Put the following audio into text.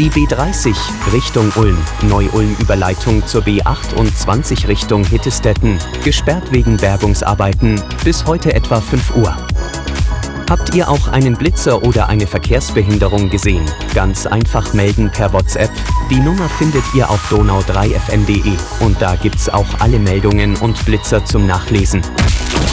Die B30 Richtung Ulm, Neu-Ulm-Überleitung zur B28 Richtung Hittestetten, gesperrt wegen Bergungsarbeiten, bis heute etwa 5 Uhr. Habt ihr auch einen Blitzer oder eine Verkehrsbehinderung gesehen? Ganz einfach melden per WhatsApp. Die Nummer findet ihr auf donau3fm.de und da gibt's auch alle Meldungen und Blitzer zum Nachlesen.